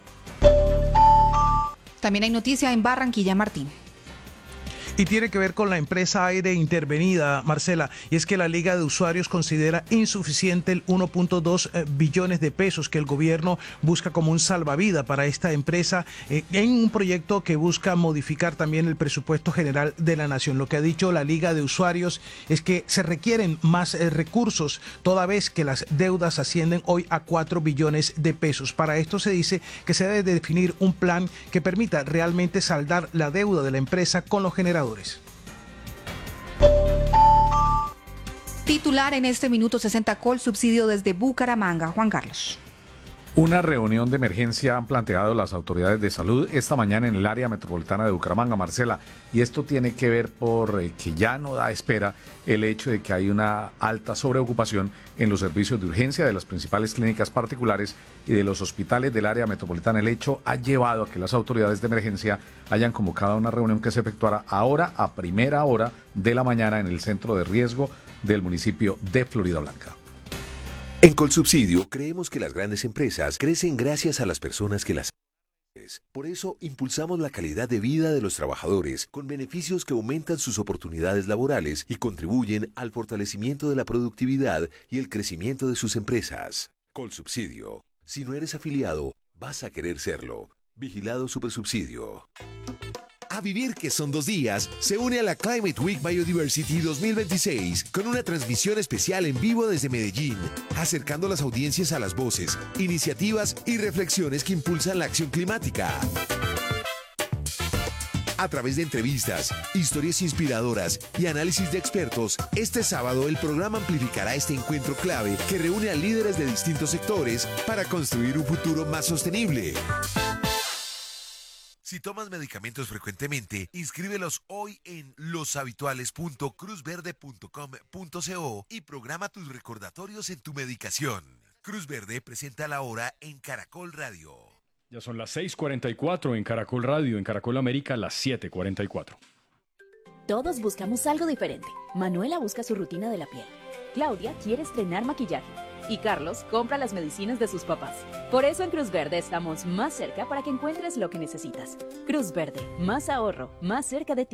También hay noticia en Barranquilla, Martín. Y tiene que ver con la empresa Aire intervenida, Marcela, y es que la Liga de Usuarios considera insuficiente el uno punto dos billones de pesos que el gobierno busca como un salvavidas para esta empresa eh, en un proyecto que busca modificar también el presupuesto general de la nación. Lo que ha dicho la Liga de Usuarios es que se requieren más eh, recursos, toda vez que las deudas ascienden hoy a cuatro billones de pesos. Para esto se dice que se debe definir un plan que permita realmente saldar la deuda de la empresa con los generadores. Titular en este minuto sesenta Col, subsidio desde Bucaramanga, Juan Carlos. Una reunión de emergencia han planteado las autoridades de salud esta mañana en el área metropolitana de Bucaramanga, Marcela, y esto tiene que ver por eh, que ya no da espera el hecho de que hay una alta sobreocupación en los servicios de urgencia de las principales clínicas particulares y de los hospitales del área metropolitana. El hecho ha llevado a que las autoridades de emergencia hayan convocado una reunión que se efectuará ahora a primera hora de la mañana en el centro de riesgo del municipio de Floridablanca. En Colsubsidio creemos que las grandes empresas crecen gracias a las personas que las hacen. Por eso impulsamos la calidad de vida de los trabajadores con beneficios que aumentan sus oportunidades laborales y contribuyen al fortalecimiento de la productividad y el crecimiento de sus empresas. Colsubsidio. Si no eres afiliado, vas a querer serlo. Vigilado Supersubsidio. A vivir que son dos días, se une a la Climate Week Biodiversity dos mil veintiséis con una transmisión especial en vivo desde Medellín, acercando las audiencias a las voces, iniciativas y reflexiones que impulsan la acción climática. A través de entrevistas, historias inspiradoras y análisis de expertos, este sábado el programa amplificará este encuentro clave que reúne a líderes de distintos sectores para construir un futuro más sostenible. Si tomas medicamentos frecuentemente, inscríbelos hoy en loshabituales punto cruz verde punto com punto co y programa tus recordatorios en tu medicación. Cruz Verde presenta la hora en Caracol Radio. Ya son las seis cuarenta y cuatro en Caracol Radio, en Caracol América las siete cuarenta y cuatro. Todos buscamos algo diferente. Manuela busca su rutina de la piel. Claudia quiere estrenar maquillaje. Y Carlos compra las medicinas de sus papás. Por eso en Cruz Verde estamos más cerca para que encuentres lo que necesitas. Cruz Verde, más ahorro, más cerca de ti.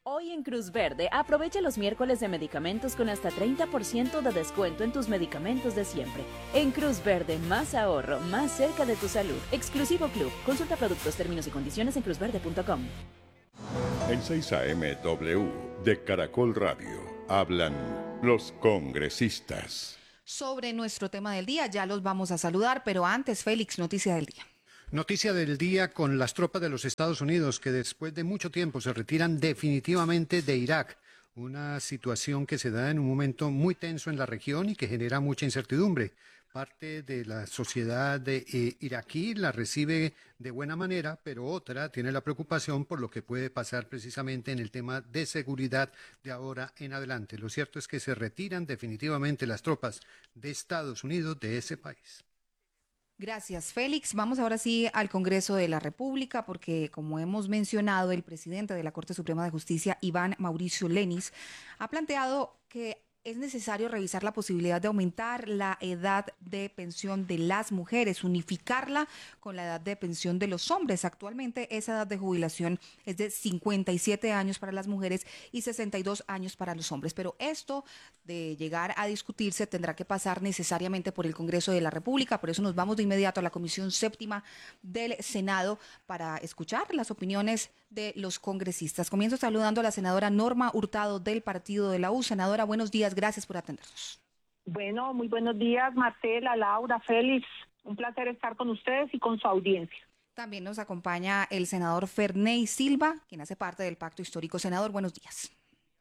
Hoy en Cruz Verde, aprovecha los miércoles de medicamentos con hasta treinta por ciento de descuento en tus medicamentos de siempre. En Cruz Verde, más ahorro, más cerca de tu salud. Exclusivo Club. Consulta productos, términos y condiciones en cruz verde punto com. En seis A M W de Caracol Radio hablan los congresistas. Sobre nuestro tema del día, ya los vamos a saludar, pero antes, Félix, noticia del día. Noticia del día con las tropas de los Estados Unidos que después de mucho tiempo se retiran definitivamente de Irak. Una situación que se da en un momento muy tenso en la región y que genera mucha incertidumbre. Parte de la sociedad de, eh, iraquí la recibe de buena manera, pero otra tiene la preocupación por lo que puede pasar precisamente en el tema de seguridad de ahora en adelante. Lo cierto es que se retiran definitivamente las tropas de Estados Unidos de ese país. Gracias, Félix. Vamos ahora sí al Congreso de la República, porque como hemos mencionado, el presidente de la Corte Suprema de Justicia, Iván Mauricio Lenis, ha planteado que es necesario revisar la posibilidad de aumentar la edad de pensión de las mujeres, unificarla con la edad de pensión de los hombres. Actualmente esa edad de jubilación es de cincuenta y siete años para las mujeres y sesenta y dos años para los hombres. Pero esto de llegar a discutirse tendrá que pasar necesariamente por el Congreso de la República. Por eso nos vamos de inmediato a la Comisión Séptima del Senado para escuchar las opiniones de los congresistas. Comienzo saludando a la senadora Norma Hurtado del Partido de la U. Senadora, buenos días. Gracias por atendernos. Bueno, muy buenos días, Marcela, Laura, Félix. Un placer estar con ustedes y con su audiencia. También nos acompaña el senador Ferney Silva, quien hace parte del Pacto Histórico. Senador, buenos días.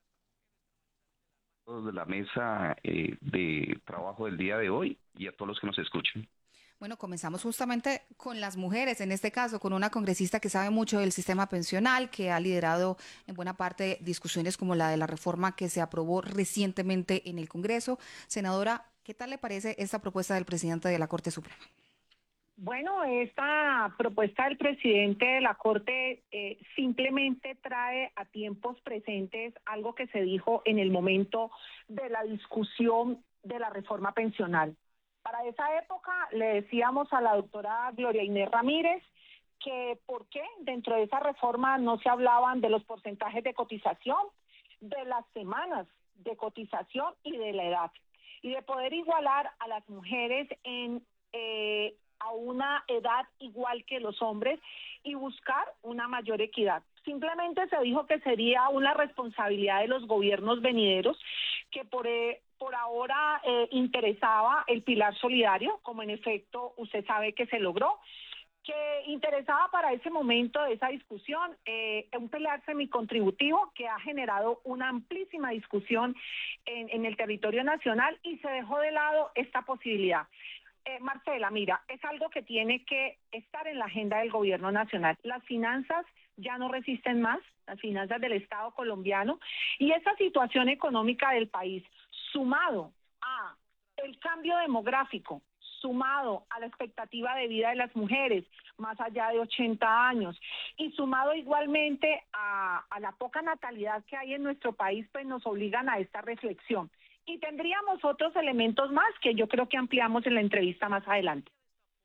De la mesa eh, de trabajo del día de hoy y a todos los que nos escuchen. Bueno, comenzamos justamente con las mujeres, en este caso, con una congresista que sabe mucho del sistema pensional, que ha liderado en buena parte discusiones como la de la reforma que se aprobó recientemente en el Congreso. Senadora, ¿qué tal le parece esta propuesta del presidente de la Corte Suprema? Bueno, esta propuesta del presidente de la Corte eh, simplemente trae a tiempos presentes algo que se dijo en el momento de la discusión de la reforma pensional. Para esa época le decíamos a la doctora Gloria Inés Ramírez que por qué dentro de esa reforma no se hablaban de los porcentajes de cotización, de las semanas de cotización y de la edad, y de poder igualar a las mujeres en eh, a una edad igual que los hombres y buscar una mayor equidad. Simplemente se dijo que sería una responsabilidad de los gobiernos venideros, que por, eh, por ahora eh, interesaba el pilar solidario, como en efecto usted sabe que se logró, que interesaba para ese momento de esa discusión eh, un pilar semicontributivo que ha generado una amplísima discusión en, en el territorio nacional y se dejó de lado esta posibilidad. Eh, Marcela, mira, es algo que tiene que estar en la agenda del gobierno nacional. Las finanzas ya no resisten más, las finanzas del Estado colombiano, y esa situación económica del país, sumado a el cambio demográfico, sumado a la expectativa de vida de las mujeres, más allá de ochenta años, y sumado igualmente a, a la poca natalidad que hay en nuestro país, pues nos obligan a esta reflexión. Y tendríamos otros elementos más que yo creo que ampliamos en la entrevista más adelante.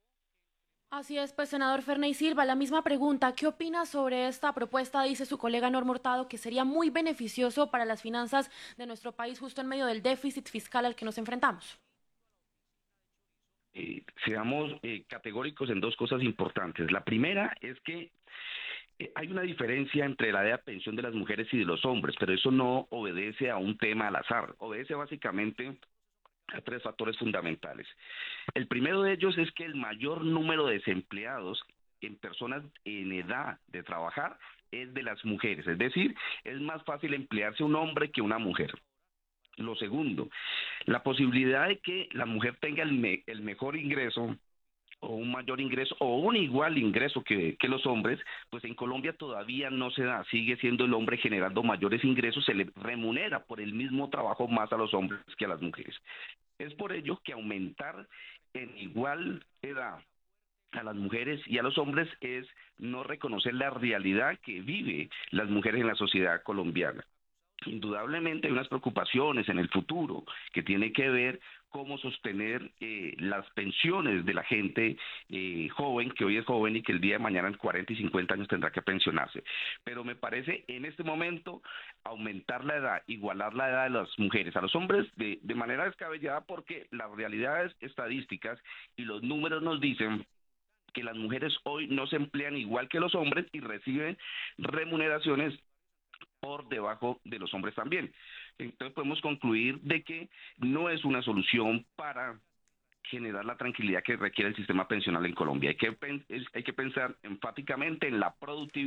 Así es, pues senador Ferney Silva, la misma pregunta, ¿qué opina sobre esta propuesta? Dice su colega Norma Hurtado que sería muy beneficioso para las finanzas de nuestro país justo en medio del déficit fiscal al que nos enfrentamos. Eh, seamos eh, categóricos en dos cosas importantes. La primera es que eh, hay una diferencia entre la edad de pensión de las mujeres y de los hombres, pero eso no obedece a un tema al azar, obedece básicamente a tres factores fundamentales. El primero de ellos es que el mayor número de desempleados en personas en edad de trabajar es de las mujeres, es decir, es más fácil emplearse un hombre que una mujer. Lo segundo, la posibilidad de que la mujer tenga el, me, el mejor ingreso o un mayor ingreso o un igual ingreso que, que los hombres, pues en Colombia todavía no se da, sigue siendo el hombre generando mayores ingresos, se le remunera por el mismo trabajo más a los hombres que a las mujeres. Es por ello que aumentar en igual edad a las mujeres y a los hombres es no reconocer la realidad que viven las mujeres en la sociedad colombiana. Indudablemente hay unas preocupaciones en el futuro que tiene que ver cómo sostener eh, las pensiones de la gente eh, joven, que hoy es joven y que el día de mañana en cuarenta y cincuenta años tendrá que pensionarse. Pero me parece en este momento aumentar la edad, igualar la edad de las mujeres a los hombres de, de manera descabellada, porque las realidades estadísticas y los números nos dicen que las mujeres hoy no se emplean igual que los hombres y reciben remuneraciones por debajo de los hombres también. Entonces podemos concluir de que no es una solución para generar la tranquilidad que requiere el sistema pensional en Colombia. Hay que, hay que pensar enfáticamente en la productividad